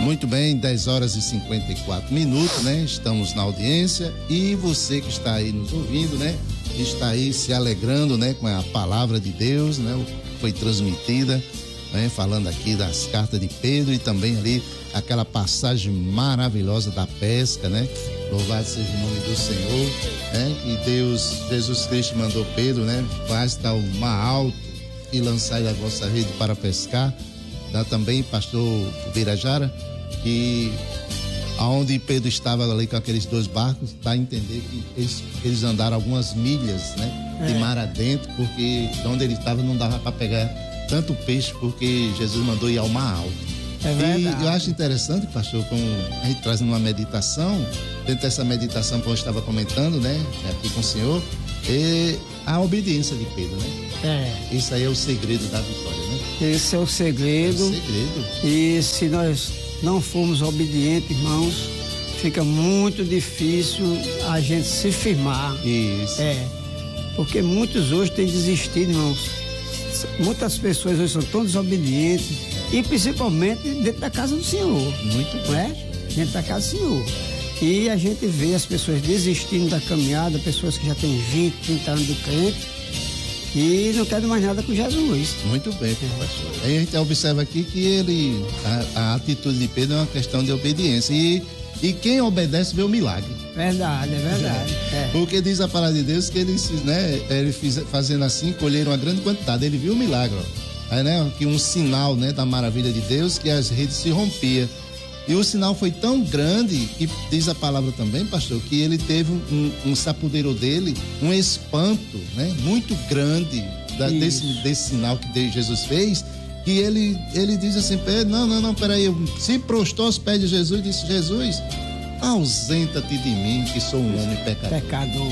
Muito bem, 10 horas e 54 minutos, né? Estamos na audiência e você que está aí nos ouvindo, né? Está aí se alegrando, né? Com a palavra de Deus, né? Foi transmitida, né? Falando aqui das cartas de Pedro e também ali aquela passagem maravilhosa da pesca, né? Louvado seja o nome do Senhor, né? E Deus, Jesus Cristo mandou Pedro, né? Basta o mar alto e lançai a vossa rede para pescar. Dá também, pastor Birajara, que aonde Pedro estava ali com aqueles dois barcos, dá a entender que eles andaram algumas milhas, né? De mar adentro, porque onde ele estava não dava para pegar tanto peixe, porque Jesus mandou ir ao mar alto. E eu acho interessante, pastor, como a gente traz uma meditação, dentro dessa meditação que eu estava comentando, né, aqui com o senhor, a obediência de Pedro, né? Isso aí é o segredo da vitória, né? Esse é o segredo. É o segredo. E se nós não formos obedientes, irmãos, fica muito difícil a gente se firmar. Isso. Porque muitos hoje têm desistido, irmãos. Muitas pessoas hoje são tão desobedientes, e principalmente dentro da casa do Senhor. Muito bom. Não é? Dentro da casa do Senhor. E a gente vê as pessoas desistindo da caminhada, pessoas que já têm 20, 30 anos de crente e não querem mais nada com Jesus. Muito bem, pastor. Aí a gente observa aqui que a atitude de Pedro é uma questão de obediência. E quem obedece vê o milagre. Verdade, é verdade. Porque diz a palavra de Deus que eles, né, fazendo assim, colheram uma grande quantidade. Ele viu o milagre, ó. Aí, né, que um sinal, né, da maravilha de Deus, que as redes se rompiam. E o sinal foi tão grande que diz a palavra também, pastor, que ele teve se apoderou dele um espanto, né, muito grande desse sinal que Jesus fez, que ele diz assim, não, peraí, se prostrou aos pés de Jesus e disse, Jesus, ausenta-te de mim, que sou um homem pecador.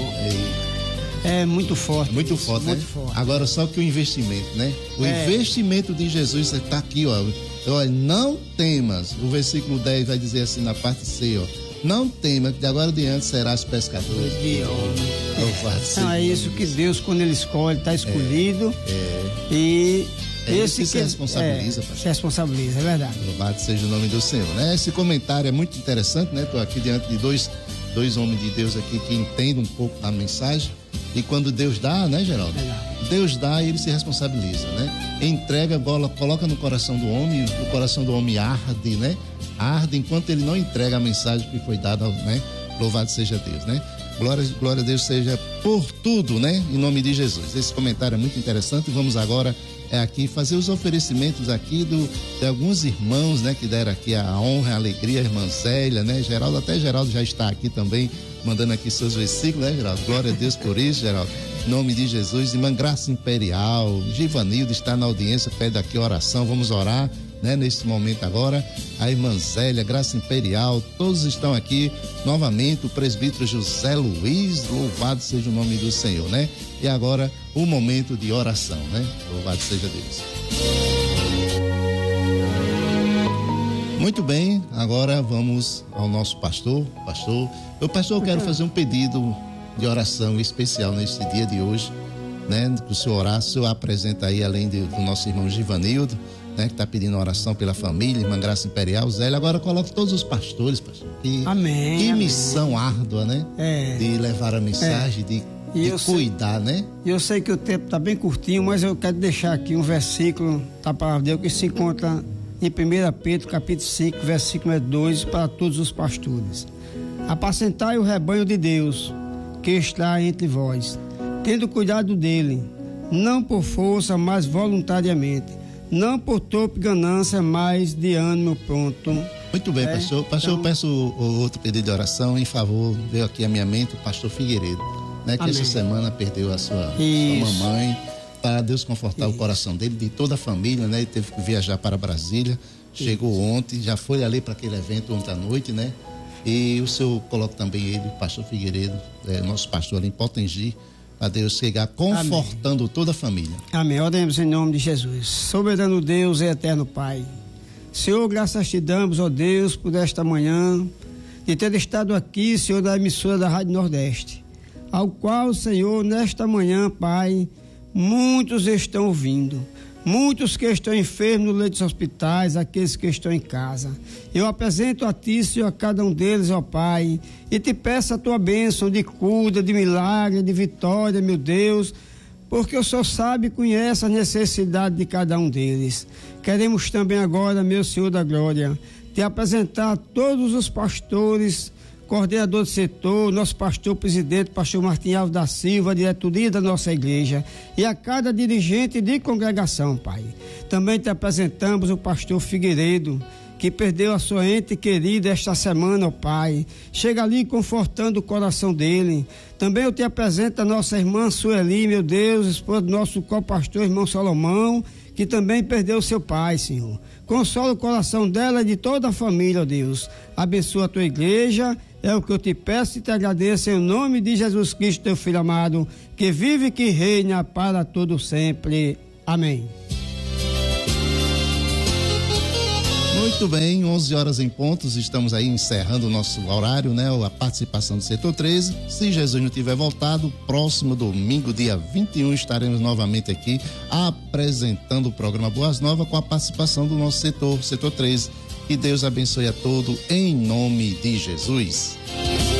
É muito forte. Muito forte, muito né? Forte. Agora, só que o investimento, né? O investimento de Jesus está aqui, ó. Olha, não temas. O versículo 10 vai dizer assim na parte C, ó. Não temas, que de agora adiante serás pescador de homens. Então é isso que Deus, quando Ele escolhe, está escolhido. E esse que se responsabiliza, pastor. Se responsabiliza, é verdade. Louvado seja o nome do Senhor, né? Esse comentário é muito interessante, né? Estou aqui diante de dois homens de Deus aqui que entendem um pouco da mensagem. E quando Deus dá, né, Geraldo? Deus dá e ele se responsabiliza, né? Entrega, coloca no coração do homem, o coração do homem arde, né? Arde enquanto ele não entrega a mensagem que foi dada, né? Louvado seja Deus, né? Glória a Deus seja por tudo, né? Em nome de Jesus. Esse comentário é muito interessante. Vamos agora aqui fazer os oferecimentos aqui de alguns irmãos, né? Que deram aqui a honra, a alegria, a irmã Zélia, né? Geraldo já está aqui também, mandando aqui seus versículos, né, Geraldo? Glória a Deus por isso, Geraldo. Em nome de Jesus, irmã Graça Imperial, Givanildo está na audiência, pede aqui oração, vamos orar, né, nesse momento agora. A irmã Zélia, Graça Imperial, todos estão aqui novamente, o presbítero José Luiz, louvado seja o nome do Senhor, né? E agora o momento de oração, né? Louvado seja Deus. Muito bem, agora vamos ao nosso pastor. Eu quero fazer um pedido de oração especial neste dia de hoje, né? Que o senhor orar, o senhor apresenta aí, além do nosso irmão Givanildo, né? Que está pedindo oração pela família, irmã Graça Imperial, Zélia, agora coloque todos os pastores, pastor. Amém. Que missão árdua, né? De levar a mensagem, de cuidar, né? E eu sei que o tempo está bem curtinho, mas eu quero deixar aqui um versículo da palavra de Deus que se encontra em 1 Pedro, capítulo 5, versículo 2, para todos os pastores. Apacentai o rebanho de Deus, que está entre vós, tendo cuidado dele, não por força, mas voluntariamente, não por torpe ganância, mas de ânimo pronto. Muito bem, pastor. Pastor, então, eu peço outro pedido de oração em favor, veio aqui à minha mente o pastor Figueiredo, né? Que essa semana perdeu a sua mamãe. Para Deus confortar o coração dele, de toda a família, né? Ele teve que viajar para Brasília, chegou ontem, já foi ali para aquele evento ontem à noite, né? E o senhor coloca também ele, o pastor Figueiredo, nosso pastor ali em Potengi, para Deus chegar confortando toda a família. Amém. Oremos em nome de Jesus. Soberano Deus e eterno Pai, Senhor, graças te damos, ó Deus, por esta manhã, de ter estado aqui, Senhor, da emissora da Rádio Nordeste, ao qual, Senhor, nesta manhã, Pai, muitos estão ouvindo, muitos que estão enfermos no leito dos hospitais, aqueles que estão em casa. Eu apresento a Ti, Senhor, a cada um deles, ó Pai, e Te peço a Tua bênção de cura, de milagre, de vitória, meu Deus, porque o Senhor sabe e conhece a necessidade de cada um deles. Queremos também agora, meu Senhor da glória, Te apresentar todos os pastores, coordenador do setor, nosso pastor presidente, pastor Martim Alves da Silva, a diretoria da nossa igreja e a cada dirigente de congregação, Pai. Também te apresentamos o pastor Figueiredo, que perdeu a sua ente querida esta semana, ó Pai. Chega ali confortando o coração dele. Também eu te apresento a nossa irmã Sueli, meu Deus, esposa do nosso co-pastor, irmão Salomão, que também perdeu seu pai, Senhor. Consola o coração dela e de toda a família, ó Deus. Abençoa a tua igreja. É o que eu te peço e te agradeço em nome de Jesus Cristo, teu Filho amado, que vive e que reina para todo sempre. Amém. Muito bem, 11 horas em pontos, estamos aí encerrando o nosso horário, né? A participação do setor 13. Se Jesus não tiver voltado, próximo domingo, dia 21, estaremos novamente aqui apresentando o programa Boas Novas com a participação do nosso setor 13. Que Deus abençoe a todos em nome de Jesus.